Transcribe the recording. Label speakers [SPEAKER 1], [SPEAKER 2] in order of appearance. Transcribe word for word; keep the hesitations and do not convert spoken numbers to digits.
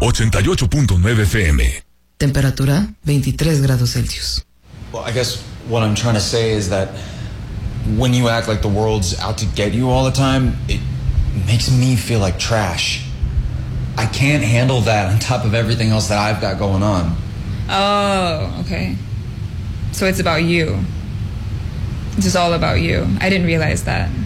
[SPEAKER 1] ochenta y ocho punto nueve F M.
[SPEAKER 2] Temperatura veintitrés grados Celsius.
[SPEAKER 3] Well, I guess what I'm trying to say is that when you act like the world's out to get you all the time, it makes me feel like trash. I can't handle that on top of everything else that I've got going on.
[SPEAKER 4] Oh, okay. So it's about you. It's just all about you. I didn't realize that.